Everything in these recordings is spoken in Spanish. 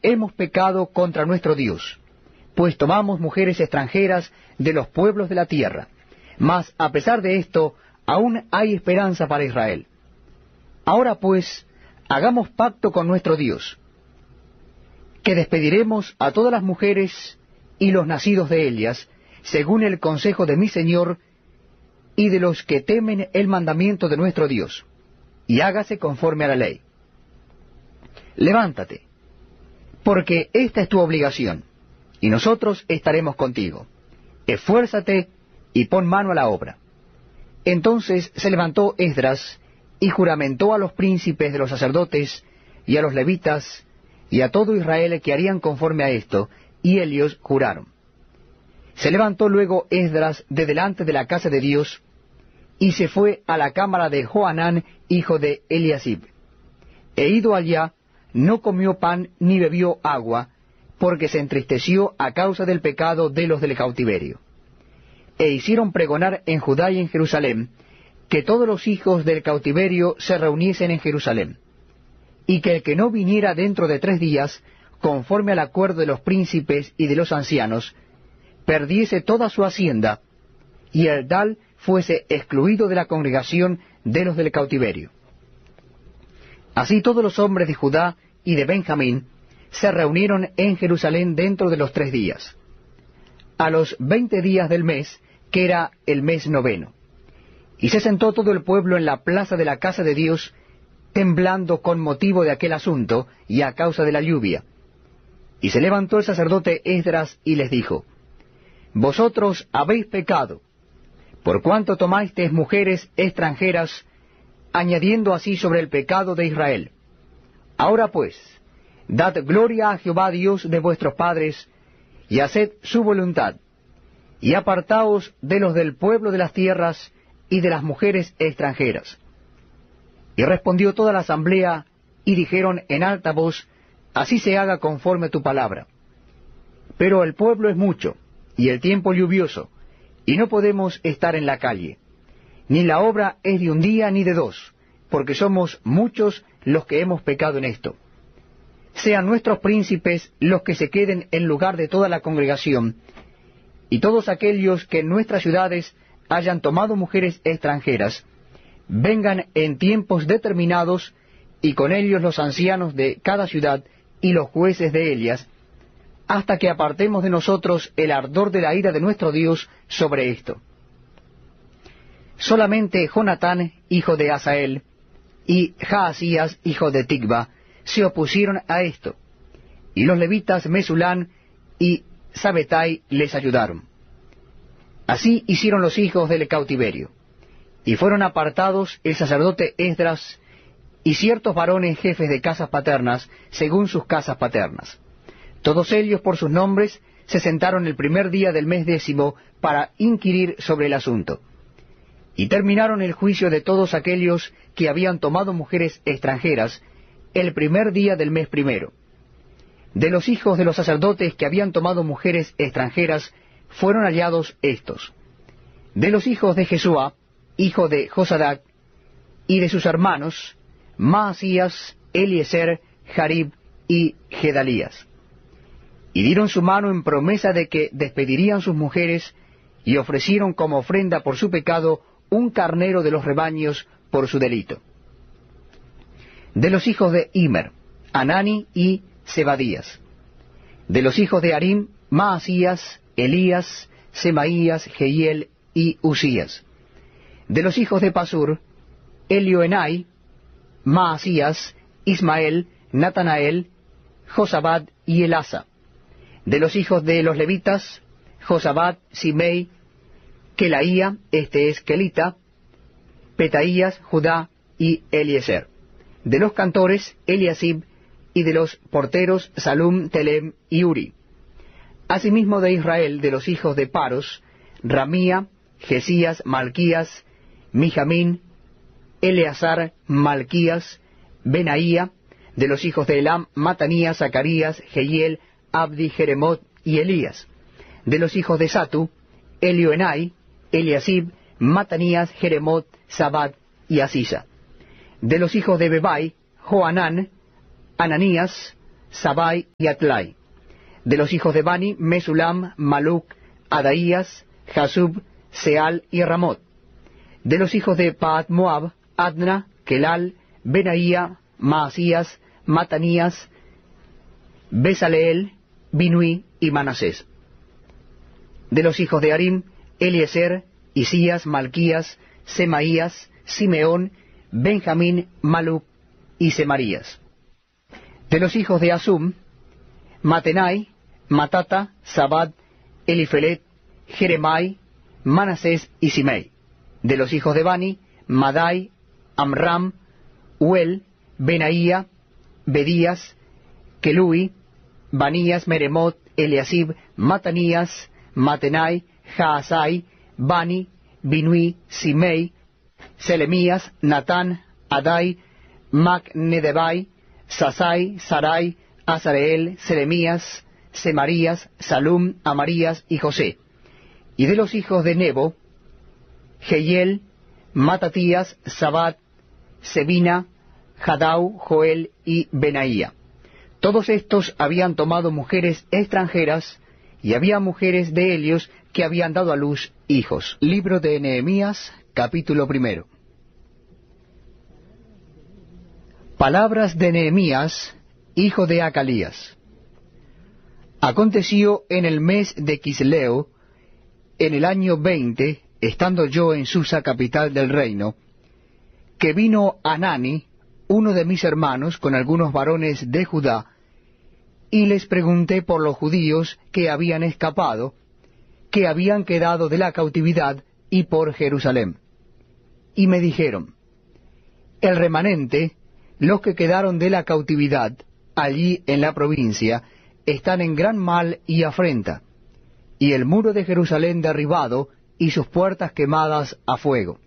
hemos pecado contra nuestro Dios, pues tomamos mujeres extranjeras de los pueblos de la tierra. Mas a pesar de esto, aún hay esperanza para Israel. Ahora pues, hagamos pacto con nuestro Dios, que despediremos a todas las mujeres y los nacidos de ellas, según el consejo de mi Señor y de los que temen el mandamiento de nuestro Dios, y hágase conforme a la ley. Levántate, porque esta es tu obligación, y nosotros estaremos contigo. Esfuérzate y pon mano a la obra. Entonces se levantó Esdras y juramentó a los príncipes de los sacerdotes y a los levitas y a todo Israel que harían conforme a esto, y ellos juraron. Se levantó luego Esdras de delante de la casa de Dios, y se fue a la cámara de Johanán, hijo de Eliasib. E ido allá, no comió pan ni bebió agua, porque se entristeció a causa del pecado de los del cautiverio. E hicieron pregonar en Judá y en Jerusalén, que todos los hijos del cautiverio se reuniesen en Jerusalén, y que el que no viniera dentro de 3 días, conforme al acuerdo de los príncipes y de los ancianos, perdiese toda su hacienda, y el tal fuese excluido de la congregación de los del cautiverio. Así todos los hombres de Judá y de Benjamín se reunieron en Jerusalén dentro de los 3 días, a los 20 días del mes, que era el mes 9. Y se sentó todo el pueblo en la plaza de la casa de Dios, temblando con motivo de aquel asunto y a causa de la lluvia. Y se levantó el sacerdote Esdras y les dijo: Vosotros habéis pecado, por cuanto tomasteis mujeres extranjeras, añadiendo así sobre el pecado de Israel. Ahora pues, dad gloria a Jehová Dios de vuestros padres, y haced su voluntad, y apartaos de los del pueblo de las tierras y de las mujeres extranjeras. Y respondió toda la asamblea, y dijeron en alta voz: Así se haga conforme a tu palabra. Pero el pueblo es mucho, y el tiempo lluvioso, y no podemos estar en la calle. Ni la obra es de 1 día ni de 2, porque somos muchos los que hemos pecado en esto. Sean nuestros príncipes los que se queden en lugar de toda la congregación, y todos aquellos que en nuestras ciudades hayan tomado mujeres extranjeras, vengan en tiempos determinados, y con ellos los ancianos de cada ciudad y los jueces de ellas, hasta que apartemos de nosotros el ardor de la ira de nuestro Dios sobre esto. Solamente Jonatán, hijo de Asael, y Jaasías, hijo de Ticva, se opusieron a esto, y los levitas Mesulán y Sabetai les ayudaron. Así hicieron los hijos del cautiverio, y fueron apartados el sacerdote Esdras y ciertos varones jefes de casas paternas, según sus casas paternas. Todos ellos por sus nombres se sentaron el primer día del mes 10 para inquirir sobre el asunto. Y terminaron el juicio de todos aquellos que habían tomado mujeres extranjeras el primer día del mes 1. De los hijos de los sacerdotes que habían tomado mujeres extranjeras fueron hallados estos: de los hijos de Jesúa, hijo de Josadac, y de sus hermanos, Maasías, Eliezer, Jarib y Gedalías. Y dieron su mano en promesa de que despedirían sus mujeres, y ofrecieron como ofrenda por su pecado un carnero de los rebaños por su delito. De los hijos de Immer, Anani y Zebadías. De los hijos de Harim, Maasías, Elías, Semaías, Jehiel y Usías. De los hijos de Pasur, Elioenai, Maasías, Ismael, Natanael, Josabad y Elasa. De los hijos de los levitas, Josabad, Simei, Kelaía, este es Kelita, Petaías, Judá y Eliezer. De los cantores, Eliasib, y de los porteros, Salum, Telem y Uri. Asimismo de Israel, de los hijos de Paros, Ramía, Jesías, Malquías, Mijamín, Eleazar, Malquías, Benaía. De los hijos de Elam, Matanías, Zacarías, Jehiel, Abdi, Jeremot y Elías. De los hijos de Satu, Elioenai, Eliasib, Matanías, Jeremot, Sabad y Asisa. De los hijos de Bebai, Joanán, Ananías, Sabai y Atlai. De los hijos de Bani, Mesulam, Maluc, Adaías, Jasub, Seal y Ramot. De los hijos de Paat Moab, Adna, Kelal, Benaía, Maasías, Matanías, Besaleel, Binui y Manasés. De los hijos de Harim, Eliezer, Isías, Malquías, Semaías, Simeón, Benjamín, Maluc y Semarías. De los hijos de Asum, Matenai, Matata, Zabad, Elifelet, Jeremai, Manasés y Simei. De los hijos de Bani, Madai, Amram, Uel, Benaía, Bedías, Kelui, Banías, Meremot, Eliasib, Matanías, Matenai, Jaasai, Bani, Binui, Simei, Selemías, Natán, Adai, Macnedebai, Sasai, Sarai, Azareel, Selemías, Semarías, Salum, Amarías y José. Y de los hijos de Nebo, Jehiel, Matatías, Sabat, Sebina, Jadau, Joel y Benaía. Todos estos habían tomado mujeres extranjeras, y había mujeres de ellos que habían dado a luz hijos. Libro de Nehemías, capítulo 1. Palabras de Nehemías, hijo de Acalías. Aconteció en el mes de Quisleo, en el año 20, estando yo en Susa, capital del reino, que vino Anani, uno de mis hermanos, con algunos varones de Judá, y les pregunté por los judíos que habían escapado, que habían quedado de la cautividad, y por Jerusalén. Y me dijeron, el remanente, los que quedaron de la cautividad, allí en la provincia, están en gran mal y afrenta, y el muro de Jerusalén derribado, y sus puertas quemadas a fuego.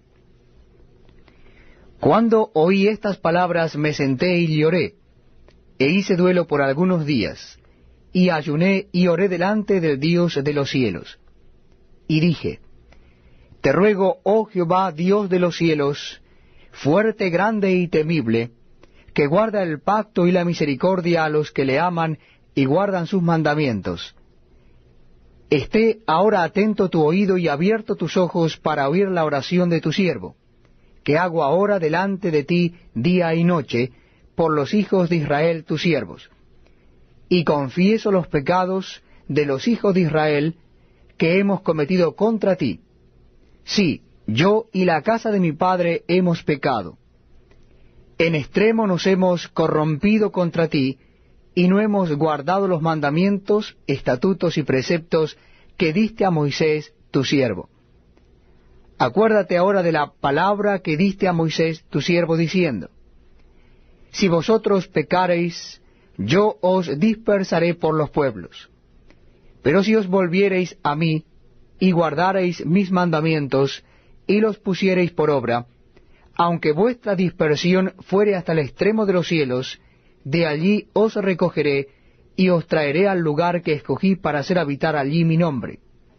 Cuando oí estas palabras me senté y lloré, e hice duelo por algunos días, y ayuné y oré delante del Dios de los cielos. Y dije, te ruego, oh Jehová, Dios de los cielos, fuerte, grande y temible, que guarda el pacto y la misericordia a los que le aman y guardan sus mandamientos. Esté ahora atento tu oído y abierto tus ojos para oír la oración de tu siervo, que hago ahora delante de ti día y noche, por los hijos de Israel tus siervos. Y confieso los pecados de los hijos de Israel que hemos cometido contra ti. Sí, yo y la casa de mi padre hemos pecado. En extremo nos hemos corrompido contra ti, y no hemos guardado los mandamientos, estatutos y preceptos que diste a Moisés tu siervo. Acuérdate ahora de la palabra que diste a Moisés tu siervo, diciendo, si vosotros pecareis, yo os dispersaré por los pueblos. Pero si os volviereis a mí, y guardareis mis mandamientos, y los pusiereis por obra, aunque vuestra dispersión fuere hasta el extremo de los cielos, de allí os recogeré, y os traeré al lugar que escogí para hacer habitar allí mi nombre.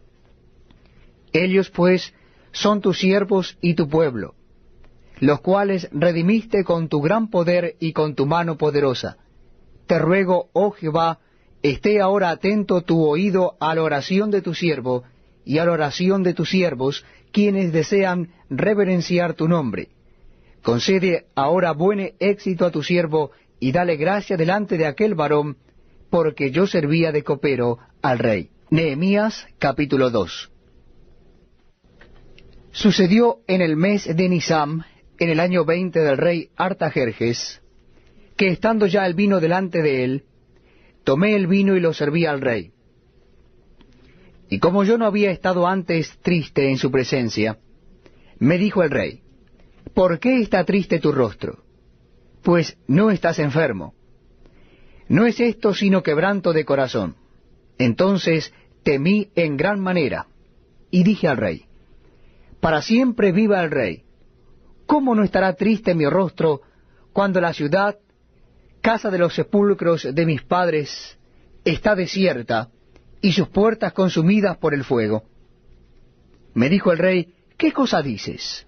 Ellos pues son tus siervos y tu pueblo, los cuales redimiste con tu gran poder y con tu mano poderosa. Te ruego, oh Jehová, esté ahora atento tu oído a la oración de tu siervo y a la oración de tus siervos, quienes desean reverenciar tu nombre. Concede ahora buen éxito a tu siervo y dale gracia delante de aquel varón, porque yo servía de copero al rey. Nehemías capítulo 2. Sucedió en el mes de Nisam, en el año 20 del rey Artajerjes, que estando ya el vino delante de él, tomé el vino y lo serví al rey. Y como yo no había estado antes triste en su presencia, me dijo el rey, ¿por qué está triste tu rostro? Pues no estás enfermo. No es esto sino quebranto de corazón. Entonces temí en gran manera, y dije al rey, para siempre viva el rey. ¿Cómo no estará triste mi rostro cuando la ciudad, casa de los sepulcros de mis padres, está desierta y sus puertas consumidas por el fuego? Me dijo el rey, ¿qué cosa dices?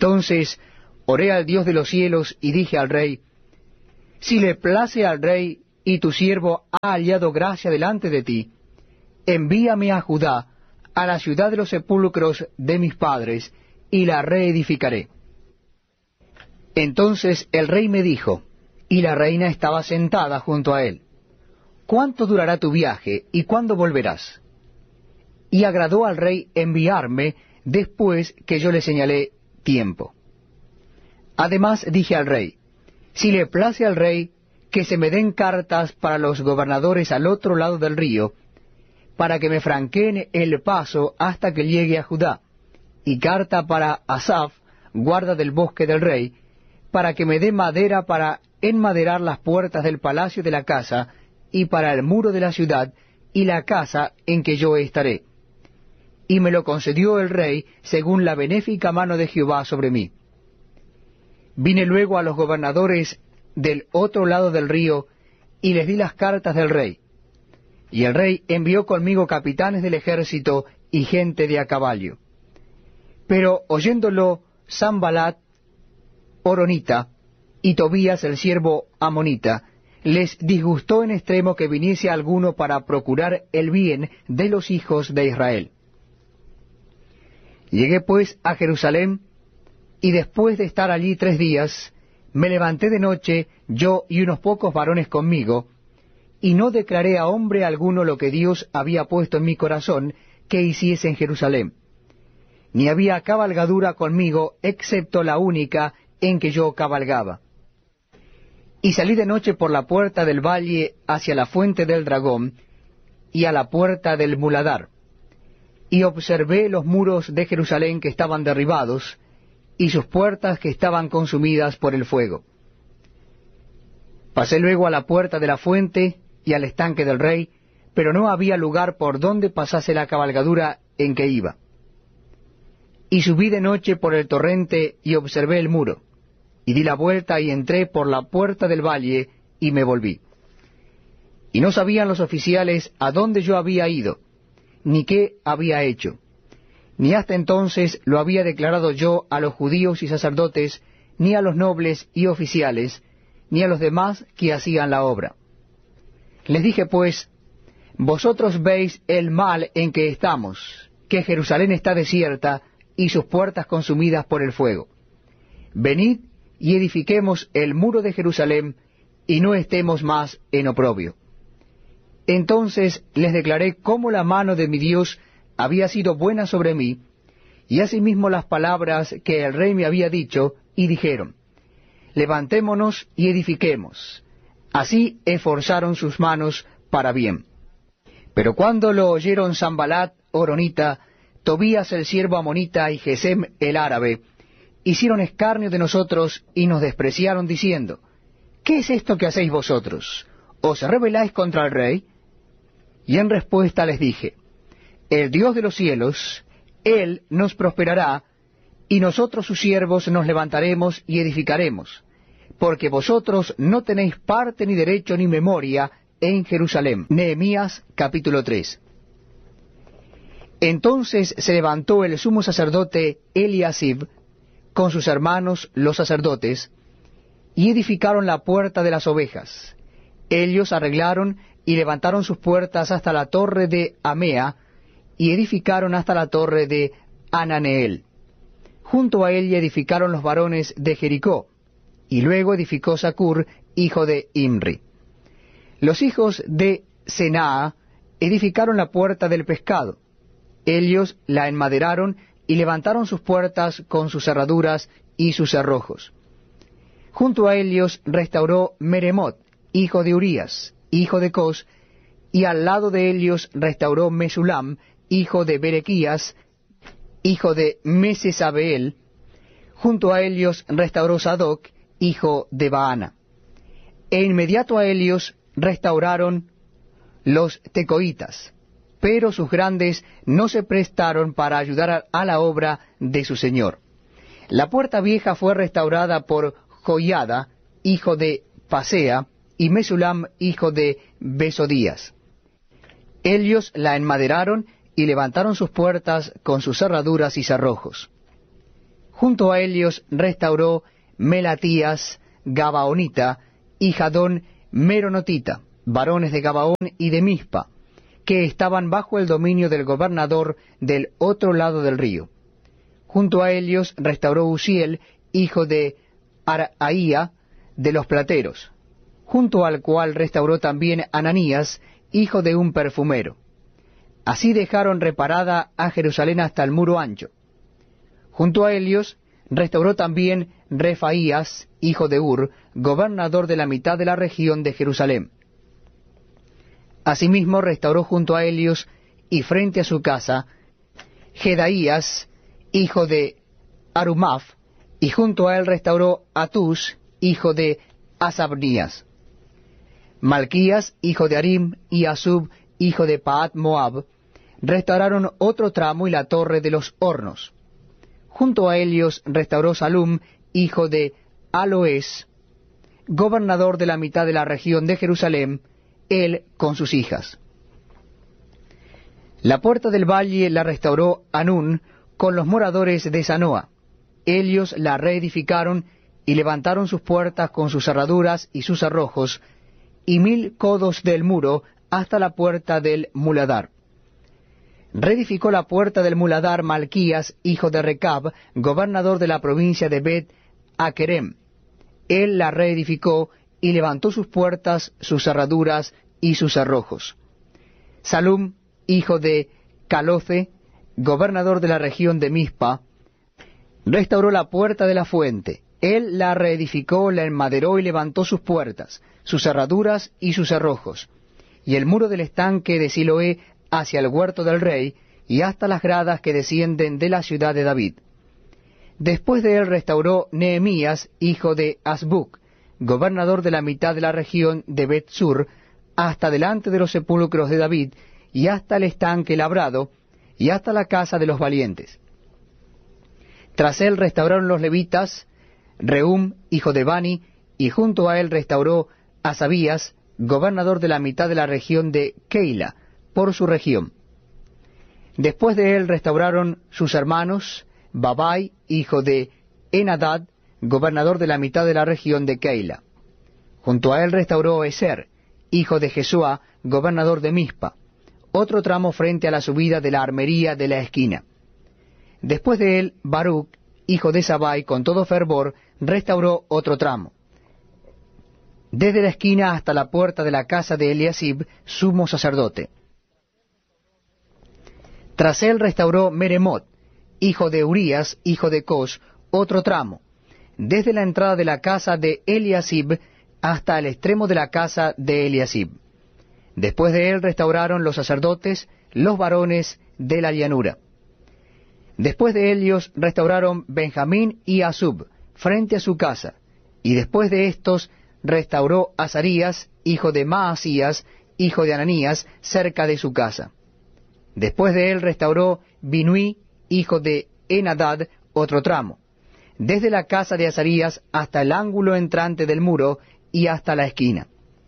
Entonces oré al Dios de los cielos y dije al rey, si le place al rey, y tu siervo ha hallado gracia delante de ti, envíame a Judá, a la ciudad de los sepulcros de mis padres, y la reedificaré. Entonces el rey me dijo, y la reina estaba sentada junto a él, ¿cuánto durará tu viaje, y cuándo volverás? Y agradó al rey enviarme después que yo le señalé tiempo. Además dije al rey, si le place al rey, que se me den cartas para los gobernadores al otro lado del río, para que me franqueen el paso hasta que llegue a Judá, y carta para Asaf, guarda del bosque del rey, para que me dé madera para enmaderar las puertas del palacio de la casa, y para el muro de la ciudad, y la casa en que yo estaré. Y me lo concedió el rey, según la benéfica mano de Jehová sobre mí. Vine luego a los gobernadores del otro lado del río, y les di las cartas del rey. Y el rey envió conmigo capitanes del ejército y gente de a caballo. Pero oyéndolo Sanballat horonita y Tobías el siervo amonita, les disgustó en extremo que viniese alguno para procurar el bien de los hijos de Israel. Llegué pues a Jerusalén, y después de estar allí 3 días, me levanté de noche, yo y unos pocos varones conmigo, y no declaré a hombre alguno lo que Dios había puesto en mi corazón que hiciese en Jerusalén. Ni había cabalgadura conmigo, excepto la única en que yo cabalgaba. Y salí de noche por la puerta del valle hacia la fuente del dragón, y a la puerta del muladar, y observé los muros de Jerusalén que estaban derribados, y sus puertas que estaban consumidas por el fuego. Pasé luego a la puerta de la fuente y al estanque del rey, pero no había lugar por donde pasase la cabalgadura en que iba. Y subí de noche por el torrente y observé el muro, y di la vuelta y entré por la puerta del valle y me volví. Y no sabían los oficiales a dónde yo había ido, ni qué había hecho. Ni hasta entonces lo había declarado yo a los judíos y sacerdotes, ni a los nobles y oficiales, ni a los demás que hacían la obra. Les dije pues, vosotros veis el mal en que estamos, que Jerusalén está desierta y sus puertas consumidas por el fuego. Venid y edifiquemos el muro de Jerusalén, y no estemos más en oprobio. Entonces les declaré cómo la mano de mi Dios había sido buena sobre mí, y asimismo las palabras que el rey me había dicho, y dijeron, levantémonos y edifiquemos. Así esforzaron sus manos para bien. Pero cuando lo oyeron Sanballat horonita, Tobías el siervo amonita y Gesem el árabe, hicieron escarnio de nosotros y nos despreciaron diciendo, ¿qué es esto que hacéis vosotros? ¿Os rebeláis contra el rey? Y en respuesta les dije, el Dios de los cielos, Él nos prosperará, y nosotros sus siervos nos levantaremos y edificaremos, porque vosotros no tenéis parte ni derecho ni memoria en Jerusalén. Nehemías capítulo 3. Entonces se levantó el sumo sacerdote Eliasib con sus hermanos los sacerdotes, y edificaron la puerta de las ovejas. Ellos arreglaron y levantaron sus puertas hasta la torre de Amea, y edificaron hasta la torre de Ananeel. Junto a ella edificaron los varones de Jericó, y luego edificó Sacur, hijo de Imri. Los hijos de Senaa edificaron la puerta del pescado. Ellos la enmaderaron y levantaron sus puertas con sus cerraduras y sus cerrojos. Junto a ellos restauró Meremot, hijo de Urías, hijo de Cos, y al lado de ellos restauró Mesulam, hijo de Berequías, hijo de Mesesabeel. Junto a ellos restauró Sadoc, hijo de Baana. E inmediato a ellos restauraron los tecoitas, pero sus grandes no se prestaron para ayudar a la obra de su señor. La puerta vieja fue restaurada por Joiada, hijo de Pasea, y Mesulam, hijo de Besodías. Ellos la enmaderaron y levantaron sus puertas con sus cerraduras y cerrojos. Junto a ellos restauró Melatías Gabaonita y Jadón Meronotita. varones de Gabaón y de Mizpa, que estaban bajo el dominio del gobernador del otro lado del río. Junto a ellos restauró Uziel, hijo de Araía, de los plateros, junto al cual restauró también Ananías, hijo de un perfumero. Así dejaron reparada a Jerusalén hasta el muro ancho. Junto a ellos restauró también Refaías, hijo de Ur, gobernador de la mitad de la región de Jerusalén. Asimismo restauró junto a ellos y frente a su casa Jedaías, hijo de Arumaf, y junto a él restauró Atus, hijo de Asabnías. Malquías, hijo de Arim, y Asub, hijo de Paat Moab, restauraron otro tramo y la torre de los hornos. Junto a ellos restauró Salum, hijo de Aloes, gobernador de la mitad de la región de Jerusalén, él con sus hijas. La puerta del valle la restauró Anún con los moradores de Zanoa. Ellos la reedificaron y levantaron sus puertas con sus cerraduras y sus cerrojos, y 1000 codos del muro hasta la puerta del muladar. Reedificó la puerta del muladar Malquías, hijo de Recab, gobernador de la provincia de Bet-Akerem. Él la reedificó y levantó sus puertas, sus cerraduras y sus cerrojos. Salum, hijo de Caloce, gobernador de la región de Mizpa, restauró la puerta de la fuente. Él la reedificó, la enmaderó y levantó sus puertas, sus cerraduras y sus cerrojos, y el muro del estanque de Siloé hacia el huerto del rey, y hasta las gradas que descienden de la ciudad de David. Después de él restauró Nehemías, hijo de Asbuc, gobernador de la mitad de la región de Bet-Sur, hasta delante de los sepulcros de David, y hasta el estanque labrado, y hasta la casa de los valientes. Tras él restauraron los levitas, Rehum, hijo de Bani, y junto a él restauró Asabías, gobernador de la mitad de la región de Keila, por su región. Después de él restauraron sus hermanos, Babai, hijo de Enadad, gobernador de la mitad de la región de Keila. Junto a él restauró Eser, hijo de Jesúa, gobernador de Mizpa, otro tramo frente a la subida de la armería de la esquina. Después de él, Baruc, hijo de Sabai, con todo fervor, restauró otro tramo, desde la esquina hasta la puerta de la casa de Eliasib, sumo sacerdote. Tras él restauró Meremot, hijo de Urías, hijo de Cos, otro tramo, desde la entrada de la casa de Eliasib hasta el extremo de la casa de Eliasib. Después de él restauraron los sacerdotes, los varones de la llanura. Después de ellos restauraron Benjamín y Asub, frente a su casa, y después de estos restauró Azarías, hijo de Maasías, hijo de Ananías, cerca de su casa. Después de él restauró Binui, hijo de Enadad, otro tramo, desde la casa de Azarías hasta el ángulo entrante del muro y hasta la esquina.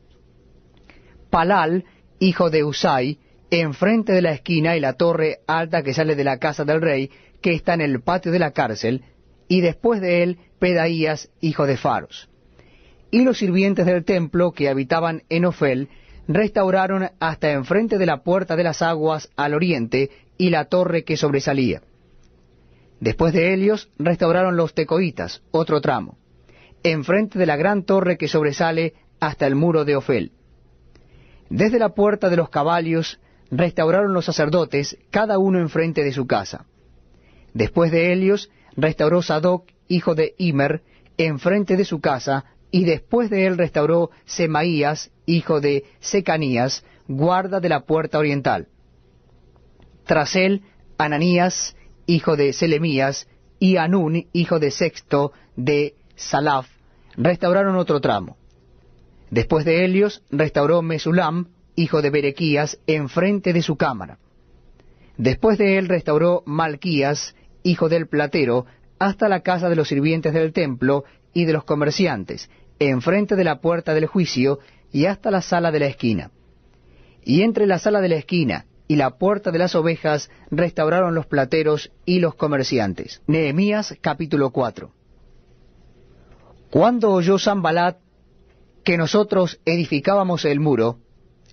Palal, hijo de Usai, enfrente de la esquina y la torre alta que sale de la casa del rey, que está en el patio de la cárcel, y después de él Pedaías, hijo de Faros. Y los sirvientes del templo que habitaban en Ofel restauraron hasta enfrente de la puerta de las aguas al oriente y la torre que sobresalía. Después de ellos restauraron los tecoitas, otro tramo, enfrente de la gran torre que sobresale hasta el muro de Ofel. Desde la puerta de los caballos restauraron los sacerdotes, cada uno enfrente de su casa. Después de ellos restauró Sadoc, hijo de Immer, enfrente de su casa, y después de él restauró Semaías, hijo de Secanías, guarda de la puerta oriental. Tras él, Ananías, hijo de Selemías, y Anún, hijo de Sexto, de Salaf, restauraron otro tramo. Después de ellos restauró Mesulam, hijo de Berequías, enfrente de su cámara. Después de él restauró Malquías, hijo del platero, hasta la casa de los sirvientes del templo y de los comerciantes, enfrente de la puerta del juicio y hasta la sala de la esquina. Y entre la sala de la esquina y la puerta de las ovejas restauraron los plateros y los comerciantes. Nehemías capítulo 4. Cuando oyó Sanballat que nosotros edificábamos el muro,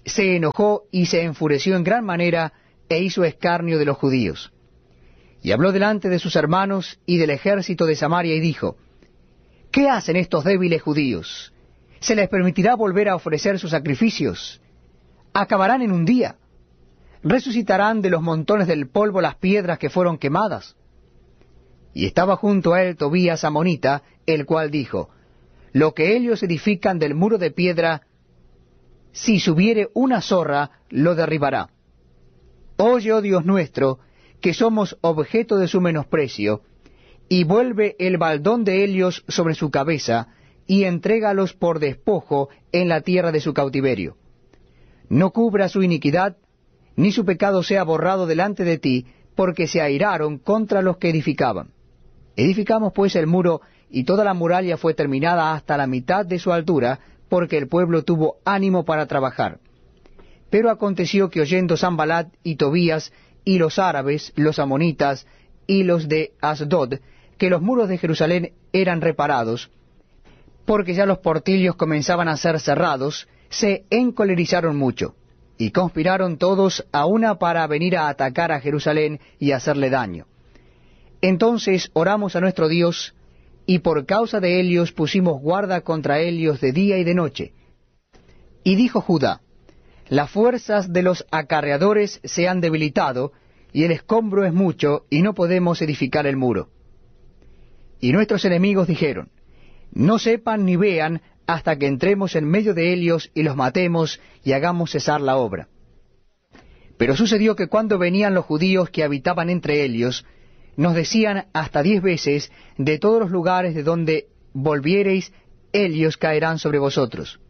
se enojó y se enfureció en gran manera, e hizo escarnio de los judíos. Y habló delante de sus hermanos y del ejército de Samaria, y dijo: ¿Qué hacen estos débiles judíos? ¿Se les permitirá volver a ofrecer sus sacrificios? ¿Acabarán en un día? ¿Resucitarán de los montones del polvo las piedras que fueron quemadas? Y estaba junto a él Tobías amonita, el cual dijo: Lo que ellos edifican del muro de piedra, si subiere una zorra, lo derribará. Oye, oh Dios nuestro, que somos objeto de su menosprecio, y vuelve el baldón de ellos sobre su cabeza, y entrégalos por despojo en la tierra de su cautiverio. No cubra su iniquidad, ni su pecado sea borrado delante de ti, porque se airaron contra los que edificaban. Edificamos pues el muro, y toda la muralla fue terminada hasta la mitad de su altura, porque el pueblo tuvo ánimo para trabajar. Pero aconteció que oyendo Sanbalat y Tobías, y los árabes, los amonitas, y los de Asdod, que los muros de Jerusalén eran reparados, porque ya los portillos comenzaban a ser cerrados, se encolerizaron mucho, y conspiraron todos a una para venir a atacar a Jerusalén y hacerle daño. Entonces oramos a nuestro Dios, y por causa de ellos pusimos guarda contra ellos de día y de noche. Y dijo Judá: Las fuerzas de los acarreadores se han debilitado, y el escombro es mucho, y no podemos edificar el muro. Y nuestros enemigos dijeron: No sepan ni vean hasta que entremos en medio de ellos y los matemos y hagamos cesar la obra. Pero sucedió que cuando venían los judíos que habitaban entre ellos, nos decían hasta 10 veces: De todos los lugares de donde volviereis, ellos caerán sobre vosotros.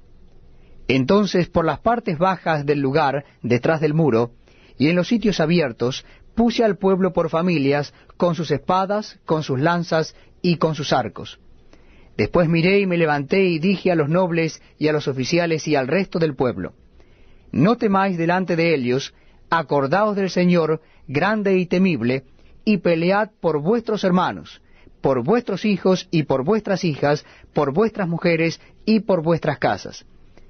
Entonces por las partes bajas del lugar, detrás del muro, y en los sitios abiertos, puse al pueblo por familias, con sus espadas, con sus lanzas y con sus arcos. Después miré y me levanté y dije a los nobles y a los oficiales y al resto del pueblo: No temáis delante de ellos, acordaos del Señor, grande y temible, y pelead por vuestros hermanos, por vuestros hijos y por vuestras hijas, por vuestras mujeres y por vuestras casas.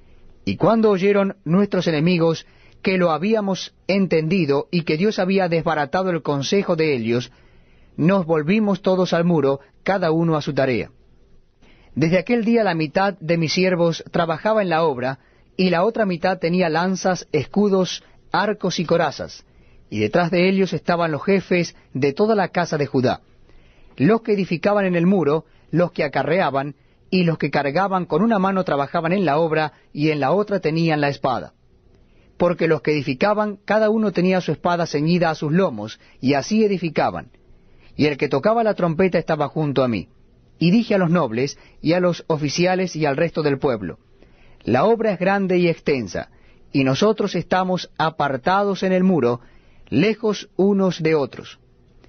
Y cuando oyeron nuestros enemigos que lo habíamos entendido y que Dios había desbaratado el consejo de ellos, nos volvimos todos al muro, cada uno a su tarea. Desde aquel día la mitad de mis siervos trabajaba en la obra, y la otra mitad tenía lanzas, escudos, arcos y corazas, y detrás de ellos estaban los jefes de toda la casa de Judá, los que edificaban en el muro, los que acarreaban, y los que cargaban con una mano trabajaban en la obra, y en la otra tenían la espada. Porque los que edificaban, cada uno tenía su espada ceñida a sus lomos, y así edificaban. Y el que tocaba la trompeta estaba junto a mí. Y dije a los nobles, y a los oficiales, y al resto del pueblo: La obra es grande y extensa, y nosotros estamos apartados en el muro, lejos unos de otros.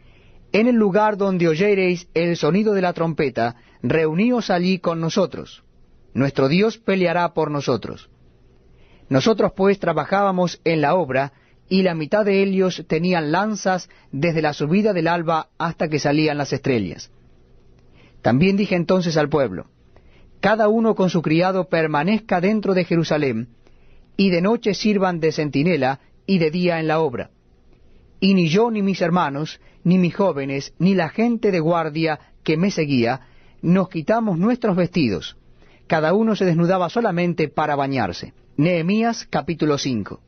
En el lugar donde oyereis el sonido de la trompeta, reuníos allí con nosotros. Nuestro Dios peleará por nosotros. Nosotros pues trabajábamos en la obra, y la mitad de ellos tenían lanzas desde la subida del alba hasta que salían las estrellas. También dije entonces al pueblo: Cada uno con su criado permanezca dentro de Jerusalén, y de noche sirvan de centinela, y de día en la obra. Y ni yo, ni mis hermanos, ni mis jóvenes, ni la gente de guardia que me seguía, nos quitamos nuestros vestidos. Cada uno se desnudaba solamente para bañarse. Nehemías capítulo 5.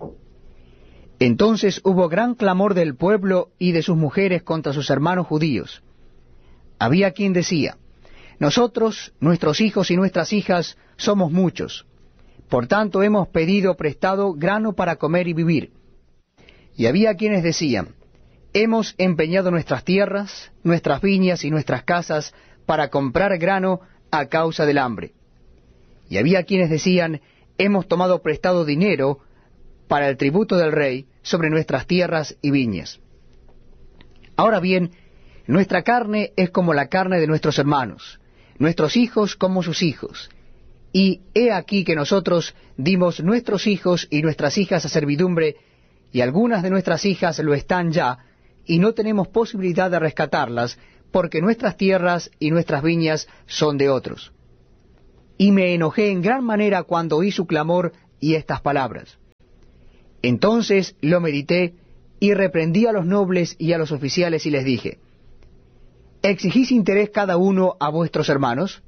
Entonces hubo gran clamor del pueblo y de sus mujeres contra sus hermanos judíos. Había quien decía: Nosotros, nuestros hijos y nuestras hijas, somos muchos. Por tanto hemos pedido prestado grano para comer y vivir. Y había quienes decían: Hemos empeñado nuestras tierras, nuestras viñas y nuestras casas para comprar grano a causa del hambre. Y había quienes decían: Hemos tomado prestado dinero para el tributo del rey sobre nuestras tierras y viñas. Ahora bien, nuestra carne es como la carne de nuestros hermanos, nuestros hijos como sus hijos. Y he aquí que nosotros dimos nuestros hijos y nuestras hijas a servidumbre, y algunas de nuestras hijas lo están ya, y no tenemos posibilidad de rescatarlas, porque nuestras tierras y nuestras viñas son de otros. Y me enojé en gran manera cuando oí su clamor y estas palabras. Entonces lo medité y reprendí a los nobles y a los oficiales y les dije, ¿exigís interés cada uno a vuestros hermanos?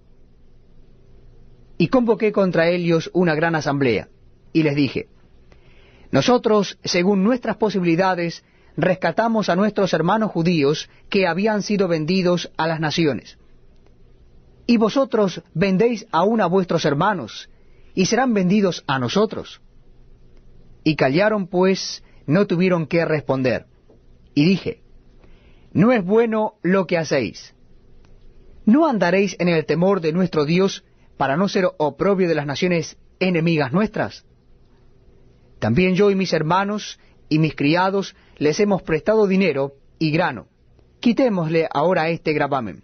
Y convoqué contra ellos una gran asamblea, y les dije, nosotros, según nuestras posibilidades, rescatamos a nuestros hermanos judíos que habían sido vendidos a las naciones. Y vosotros vendéis aún a vuestros hermanos, y serán vendidos a nosotros. Y callaron, pues no tuvieron qué responder. Y dije, no es bueno lo que hacéis. ¿No andaréis en el temor de nuestro Dios para no ser oprobio de las naciones enemigas nuestras? También yo y mis hermanos y mis criados les hemos prestado dinero y grano. Quitémosle ahora este gravamen.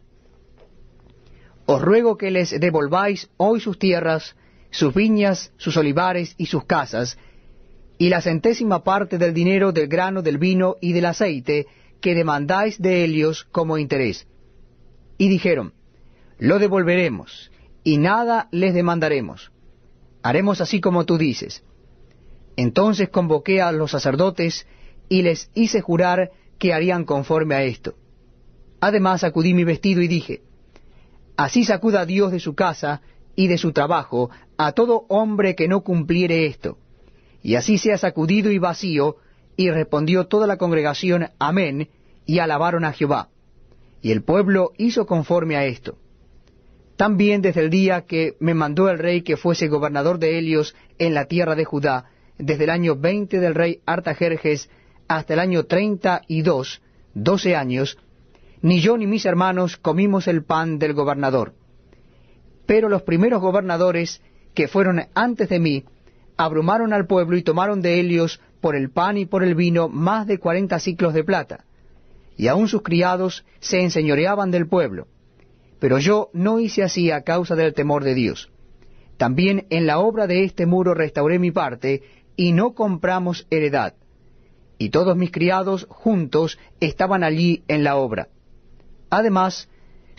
Os ruego que les devolváis hoy sus tierras, sus viñas, sus olivares y sus casas, y la centésima parte del dinero, del grano, del vino y del aceite que demandáis de ellos como interés. Y dijeron, lo devolveremos, y nada les demandaremos. Haremos así como tú dices. Entonces convoqué a los sacerdotes, y les hice jurar que harían conforme a esto. Además sacudí mi vestido y dije, así sacuda Dios de su casa y de su trabajo a todo hombre que no cumpliere esto. Y así sea sacudido y vacío, y respondió toda la congregación, amén, y alabaron a Jehová. Y el pueblo hizo conforme a esto. También desde el día que me mandó el rey que fuese gobernador de Helios en la tierra de Judá, desde el año 20 del rey Artajerjes hasta el año 32, 12 años, ni yo ni mis hermanos comimos el pan del gobernador. Pero los primeros gobernadores que fueron antes de mí, abrumaron al pueblo y tomaron de Helios por el pan y por el vino más de 40 siclos de plata, y aun sus criados se enseñoreaban del pueblo. Pero yo no hice así a causa del temor de Dios. También en la obra de este muro restauré mi parte, y no compramos heredad. Y todos mis criados juntos estaban allí en la obra. Además,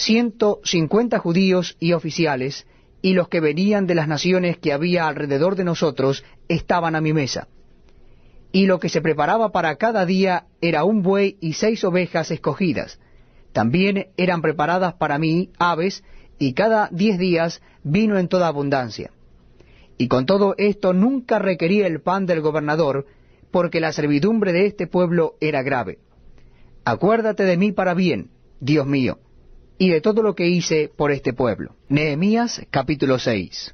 150 judíos y oficiales, y los que venían de las naciones que había alrededor de nosotros, estaban a mi mesa. Y lo que se preparaba para cada día era un buey y 6 ovejas escogidas. También eran preparadas para mí aves, y cada 10 días vino en toda abundancia. Y con todo esto nunca requería el pan del gobernador, porque la servidumbre de este pueblo era grave. Acuérdate de mí para bien, Dios mío, y de todo lo que hice por este pueblo. Nehemías capítulo 6.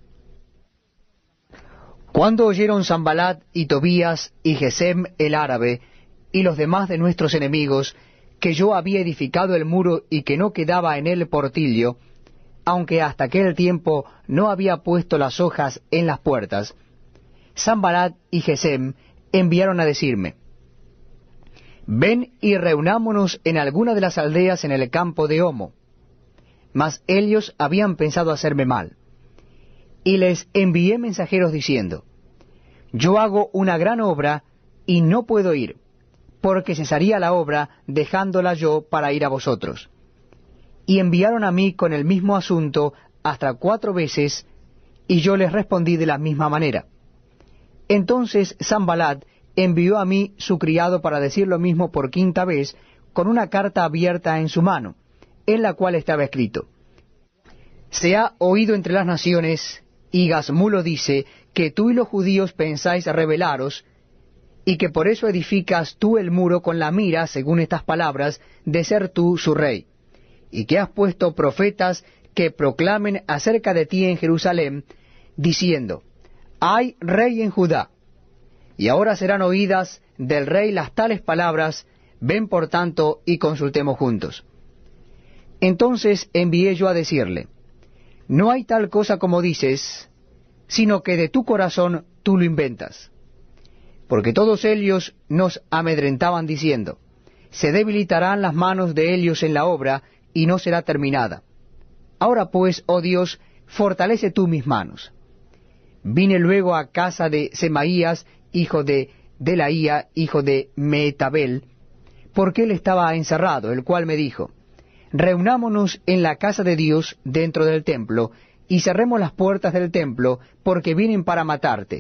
Cuando oyeron Sanballat y Tobías y Gesem el árabe, y los demás de nuestros enemigos, que yo había edificado el muro y que no quedaba en él portillo, aunque hasta aquel tiempo no había puesto las hojas en las puertas, Sanballat y Gesem enviaron a decirme, ven y reunámonos en alguna de las aldeas en el campo de Homo. Mas ellos habían pensado hacerme mal. Y les envié mensajeros diciendo, yo hago una gran obra y no puedo ir, porque cesaría la obra dejándola yo para ir a vosotros. Y enviaron a mí con el mismo asunto hasta 4 veces, y yo les respondí de la misma manera. Entonces Sanballat envió a mí su criado para decir lo mismo por 5ª vez, con una carta abierta en su mano, en la cual estaba escrito, se ha oído entre las naciones, y Gazmulo dice, que tú y los judíos pensáis rebelaros, y que por eso edificas tú el muro con la mira, según estas palabras, de ser tú su rey, y que has puesto profetas que proclamen acerca de ti en Jerusalén, diciendo, hay rey en Judá. Y ahora serán oídas del rey las tales palabras, ven por tanto y consultemos juntos. Entonces envié yo a decirle, no hay tal cosa como dices, sino que de tu corazón tú lo inventas. Porque todos ellos nos amedrentaban diciendo, se debilitarán las manos de ellos en la obra, y no será terminada. Ahora pues, oh Dios, fortalece tú mis manos. Vine luego a casa de Semaías, hijo de Delaía, hijo de Mehetabel, porque él estaba encerrado, el cual me dijo, reunámonos en la casa de Dios dentro del templo, y cerremos las puertas del templo, porque vienen para matarte,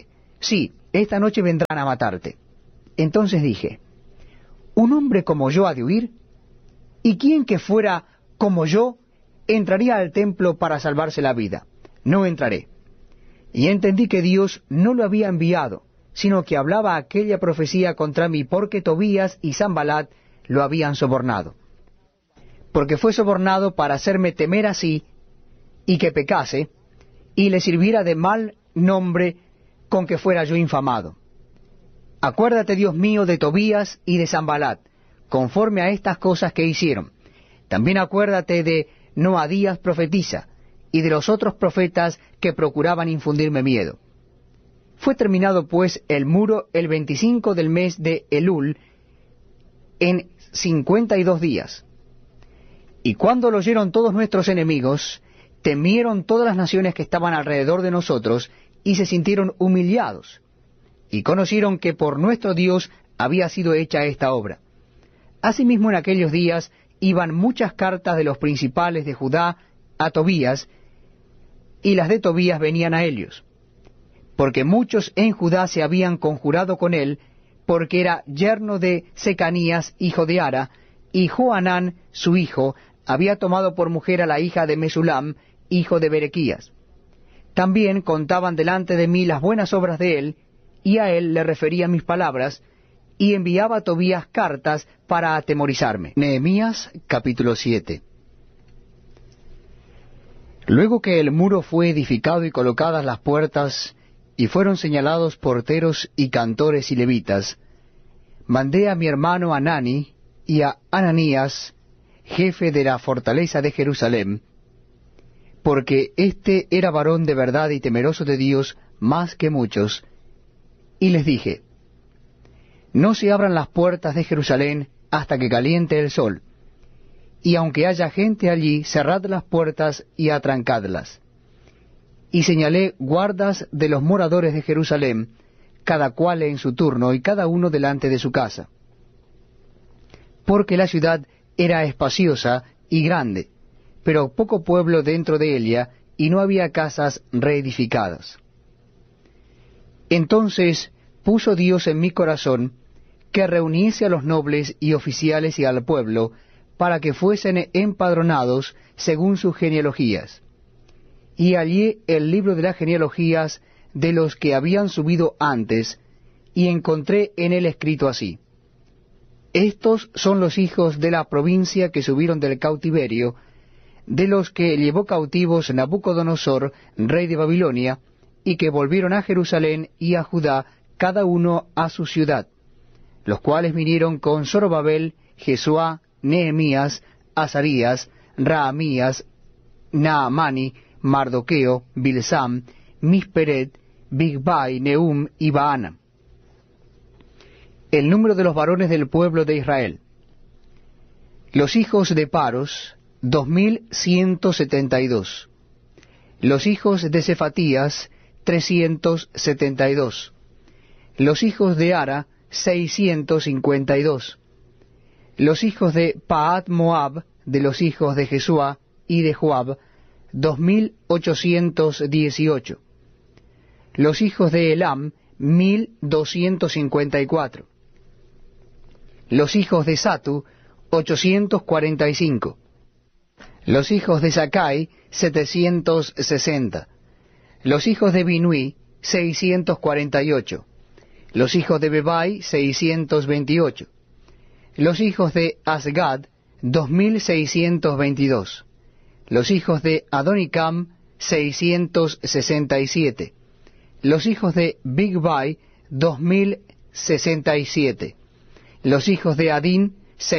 sí, esta noche vendrán a matarte. Entonces dije, ¿un hombre como yo ha de huir? ¿Y quién que fuera como yo entraría al templo para salvarse la vida? No entraré. Y entendí que Dios no lo había enviado, sino que hablaba aquella profecía contra mí, porque Tobías y Sanbalat lo habían sobornado. Porque fue sobornado para hacerme temer así, y que pecase, y le sirviera de mal nombre con que fuera yo infamado. Acuérdate, Dios mío, de Tobías y de Sanbalat, conforme a estas cosas que hicieron. También acuérdate de Noadías profetisa, y de los otros profetas que procuraban infundirme miedo. Fue terminado pues el muro el 25 del mes de Elul, en 52 días. Y cuando lo oyeron todos nuestros enemigos, temieron todas las naciones que estaban alrededor de nosotros, y se sintieron humillados, y conocieron que por nuestro Dios había sido hecha esta obra. Asimismo en aquellos días iban muchas cartas de los principales de Judá a Tobías, y las de Tobías venían a ellos, porque muchos en Judá se habían conjurado con él, porque era yerno de Secanías, hijo de Ara, y Johanán, su hijo, había tomado por mujer a la hija de Mesulam, hijo de Berequías. También contaban delante de mí las buenas obras de él, y a él le refería mis palabras, y enviaba a Tobías cartas para atemorizarme. Nehemías capítulo 7. Luego que el muro fue edificado y colocadas las puertas, y fueron señalados porteros y cantores y levitas, mandé a mi hermano Hanani y a Ananías, jefe de la fortaleza de Jerusalén, porque éste era varón de verdad y temeroso de Dios más que muchos, y les dije, no se abran las puertas de Jerusalén hasta que caliente el sol, y aunque haya gente allí, cerrad las puertas y atrancadlas. Y señalé guardas de los moradores de Jerusalén, cada cual en su turno, y cada uno delante de su casa. Porque la ciudad era espaciosa y grande, pero poco pueblo dentro de ella, y no había casas reedificadas. Entonces puso Dios en mi corazón que reuniese a los nobles y oficiales y al pueblo, para que fuesen empadronados según sus genealogías. Y hallé el libro de las genealogías de los que habían subido antes, y encontré en él escrito así: estos son los hijos de la provincia que subieron del cautiverio, de los que llevó cautivos Nabucodonosor, rey de Babilonia, y que volvieron a Jerusalén y a Judá, cada uno a su ciudad, los cuales vinieron con Zorobabel, Jesuá, Nehemías, Azarías, Raamías, Naamani, Mardoqueo, Bilsam, Misperet, Bigbai, Nehum y Baana. El número de los varones del pueblo de Israel. Los hijos de Paros, 2172. Los hijos de Cefatías, 372. Los hijos de Ara, 652. Los hijos de Paat Moab, de los hijos de Jesuá y de Joab, 2818. Los hijos de Elam, 1254. Los hijos de Satu, 845. Los hijos de Sakai, 760. Los hijos de Binui, 648. Los hijos de Bebai, 628. Los hijos de Asgad, 2622. Los hijos de Adonicam, 667. Los hijos de Bigbai, 2067. Los hijos de Adín,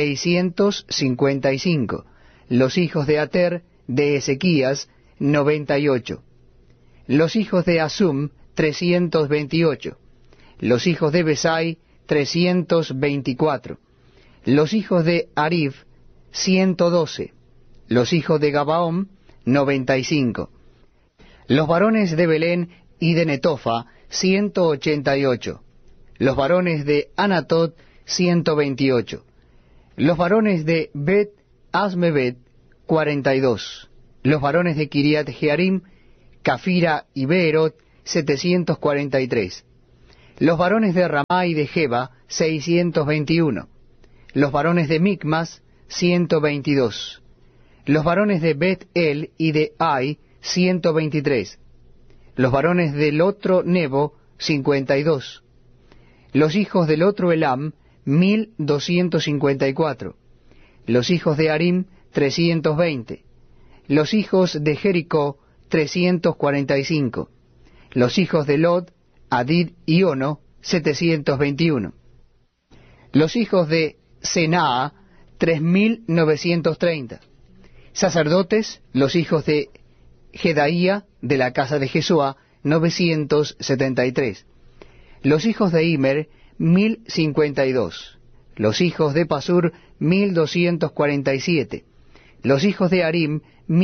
655. Los hijos de Ater, de Ezequías, 98. Los hijos de Asum, 328. Los hijos de Besai, 324. Los hijos de Arif, 112. Los hijos de Gabaón, 95. Los varones de Belén y de Netofa, 188. Los varones de Anatot, 128. Los varones de Bet Asmebet, 42. Los varones de Kiriat Jearim, Cafira y Beerot, 743. Los varones de Ramá y de Geba, 621. Los varones de Micmas, 122. Los varones de Bet-El y de Ai, 123. Los varones del otro Nebo, 52. Los hijos del otro Elam, 1254. Los hijos de Arim, 320. Los hijos de Jericó, 345. Los hijos de Lod, Hadid y Ono, 721. Los hijos de Senaa, 3930. Sacerdotes, los hijos de Jedaía, de la casa de Jesuá, 973. Los hijos de Imer, 1052. Los hijos de Pasur, 1247. Los hijos de Arim,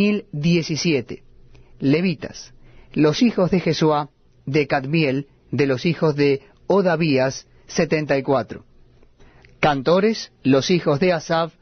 1017. Levitas. Los hijos de Jesuá, de Cadmiel, de los hijos de Odavías, 74. Cantores, los hijos de Asaf,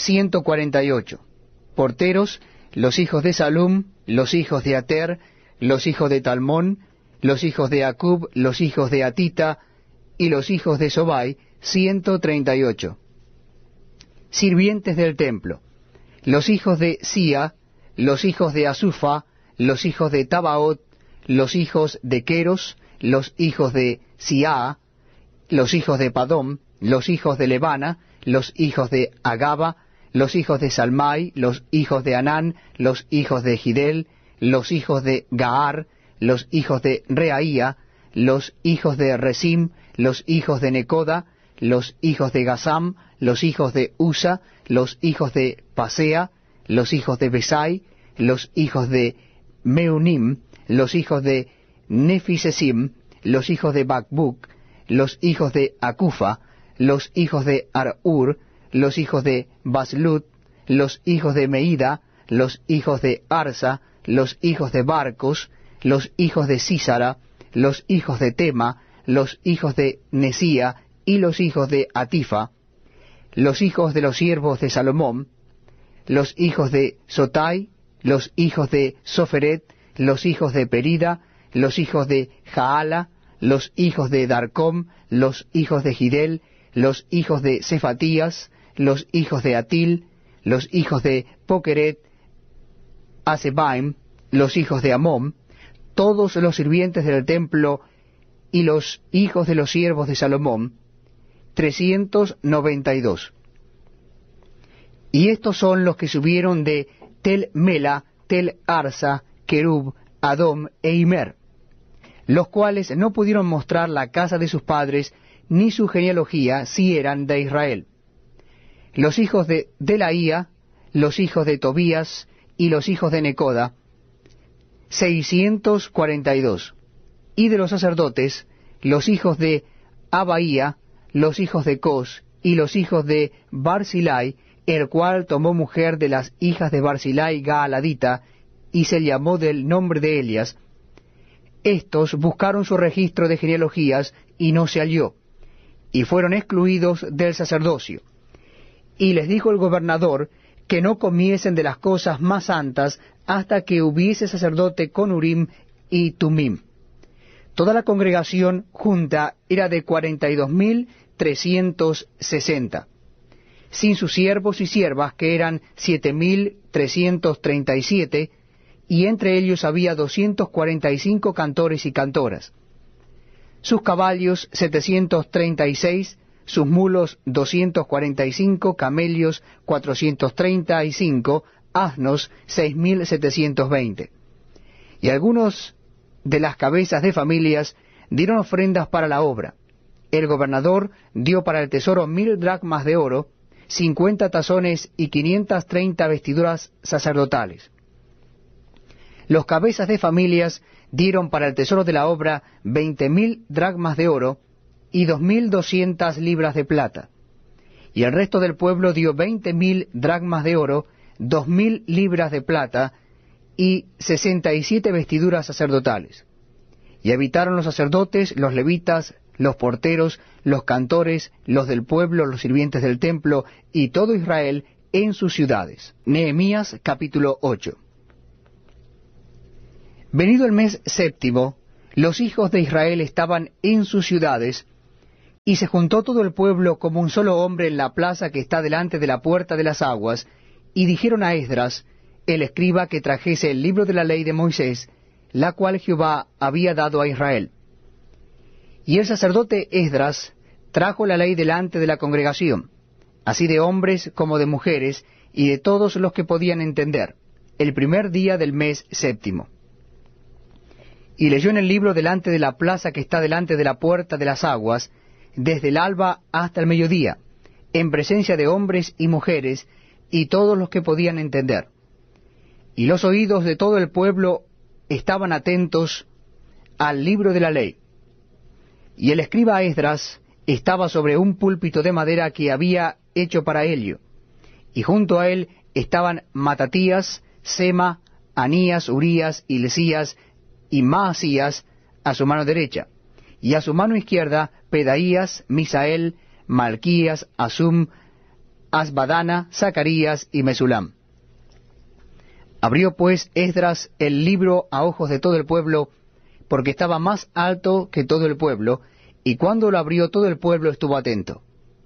148. Porteros, los hijos de Salum, los hijos de Ater, los hijos de Talmón, los hijos de Acub, los hijos de Atita, y los hijos de Sobai, 138. Sirvientes del templo, los hijos de Sia, los hijos de Asufa, los hijos de Tabaot, los hijos de Queros, los hijos de Siaa, los hijos de Padom, los hijos de Lebana, los hijos de Agaba, los hijos de Salmai, los hijos de Anán, los hijos de Gidel, los hijos de Gaar, los hijos de Reaía, los hijos de Resim, los hijos de Necoda, los hijos de Gasam, los hijos de Usa, los hijos de Pasea, los hijos de Besai, los hijos de Meunim, los hijos de Nefisesim, los hijos de Bakbuk, los hijos de Akufa, los hijos de Arur, los hijos de Baslut, los hijos de Meida, los hijos de Arsa, los hijos de Barcos, los hijos de Sísara, los hijos de Tema, los hijos de Nesía y los hijos de Atifa, los hijos de los siervos de Salomón, los hijos de Sotai, los hijos de Soferet, los hijos de Perida, los hijos de Jaala, los hijos de Darcom, los hijos de Gidel, los hijos de Cefatías, los hijos de Atil, los hijos de Pokeret, Asebaim, los hijos de Amón, todos los sirvientes del templo y los hijos de los siervos de Salomón, 392. Y estos son los que subieron de Tel Mela, Tel Arsa, Kerub, Adom e Imer, los cuales no pudieron mostrar la casa de sus padres ni su genealogía si eran de Israel. Los hijos de Delaía, los hijos de Tobías y los hijos de Necoda, 642. Y de los sacerdotes, los hijos de Abaía, los hijos de Cos y los hijos de Barzilai, el cual tomó mujer de las hijas de Barzilai Gaaladita, y se llamó del nombre de Elias. Estos buscaron su registro de genealogías, y no se halló, y fueron excluidos del sacerdocio. Y les dijo el gobernador que no comiesen de las cosas más santas hasta que hubiese sacerdote con Urim y Tumim. Toda la congregación junta era de 42.360, sin sus siervos y siervas, que eran 7.337, y entre ellos había 245 cantores y cantoras. Sus caballos 736, sus mulos 245, camellos 435, asnos 6.720. Y algunos de las cabezas de familias dieron ofrendas para la obra. El gobernador dio para el tesoro 1,000 dracmas de oro, 50 tazones y 530 vestiduras sacerdotales. Los cabezas de familias dieron para el tesoro de la obra 20,000 dracmas de oro y 2,200 libras de plata. Y el resto del pueblo dio 20,000 dracmas de oro, 2,000 libras de plata y 67 vestiduras sacerdotales. Y habitaron los sacerdotes, los levitas, los porteros, los cantores, los del pueblo, los sirvientes del templo y todo Israel en sus ciudades. Nehemías capítulo 8. Venido el mes séptimo, los hijos de Israel estaban en sus ciudades, y se juntó todo el pueblo como un solo hombre en la plaza que está delante de la puerta de las aguas, y dijeron a Esdras, el escriba, que trajese el libro de la ley de Moisés, la cual Jehová había dado a Israel. Y el sacerdote Esdras trajo la ley delante de la congregación, así de hombres como de mujeres, y de todos los que podían entender, el primer día del mes séptimo. Y leyó en el libro delante de la plaza que está delante de la puerta de las aguas, desde el alba hasta el mediodía, en presencia de hombres y mujeres, y todos los que podían entender. Y los oídos de todo el pueblo estaban atentos al libro de la ley. Y el escriba Esdras estaba sobre un púlpito de madera que había hecho para ello, y junto a él estaban Matatías, Sema, Anías, Urías, Hilcías y Maasías a su mano derecha, y a su mano izquierda Pedaías, Misael, Malquías, Asum, Asbadana, Zacarías y Mesulam. Abrió pues Esdras el libro a ojos de todo el pueblo, porque estaba más alto que todo el pueblo, y cuando lo abrió todo el pueblo estuvo atento.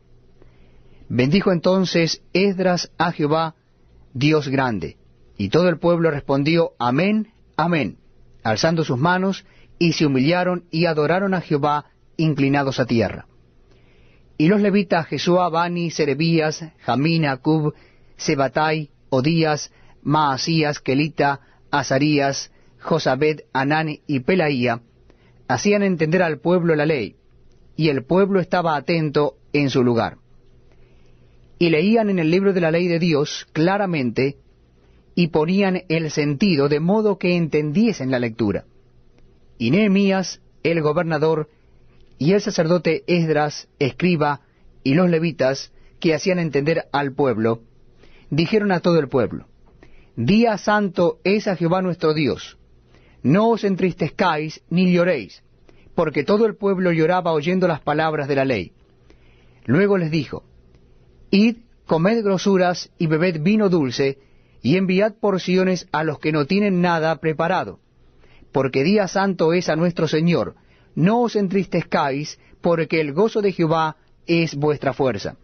Bendijo entonces Esdras a Jehová, Dios grande, y todo el pueblo respondió Amén, Amén, alzando sus manos, y se humillaron y adoraron a Jehová, inclinados a tierra. Y los levitas Jesúa, Bani, Serebías, Jamín, Acub, Sebatai, Odías, Maasías, Kelita, Azarías, Josabed, Anán y Pelaía, hacían entender al pueblo la ley, y el pueblo estaba atento en su lugar. Y leían en el libro de la ley de Dios claramente, y ponían el sentido de modo que entendiesen la lectura. Y Nehemías, el gobernador, y el sacerdote Esdras, escriba, y los levitas, que hacían entender al pueblo, dijeron a todo el pueblo, Día santo es a Jehová nuestro Dios. No os entristezcáis ni lloréis, porque todo el pueblo lloraba oyendo las palabras de la ley. Luego les dijo, Id, comed grosuras y bebed vino dulce, y enviad porciones a los que no tienen nada preparado, porque día santo es a nuestro Señor. No os entristezcáis, porque el gozo de Jehová es vuestra fuerza.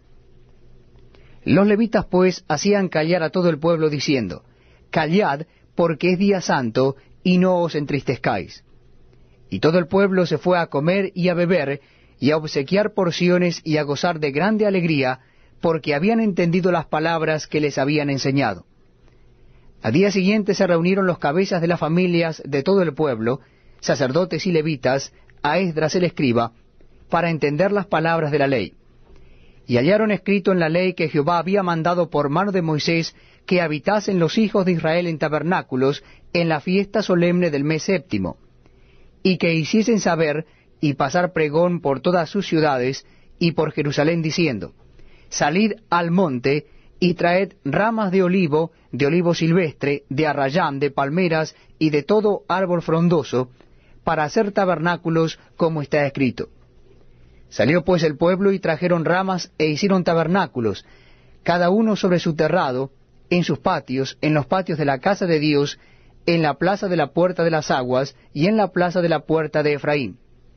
Los levitas pues hacían callar a todo el pueblo diciendo, Callad, porque es día santo, y no os entristezcáis. Y todo el pueblo se fue a comer y a beber, y a obsequiar porciones y a gozar de grande alegría, porque habían entendido las palabras que les habían enseñado. Al día siguiente se reunieron los cabezas de las familias de todo el pueblo, sacerdotes y levitas, a Esdras el escriba, para entender las palabras de la ley. Y hallaron escrito en la ley que Jehová había mandado por mano de Moisés que habitasen los hijos de Israel en tabernáculos en la fiesta solemne del mes séptimo, y que hiciesen saber y pasar pregón por todas sus ciudades y por Jerusalén, diciendo, Salid al monte y traed ramas de olivo silvestre, de arrayán, de palmeras y de todo árbol frondoso, para hacer tabernáculos como está escrito. Salió pues el pueblo y trajeron ramas e hicieron tabernáculos, cada uno sobre su terrado, en sus patios, en los patios de la casa de Dios, en la plaza de la puerta de las aguas y en la plaza de la puerta de Efraín.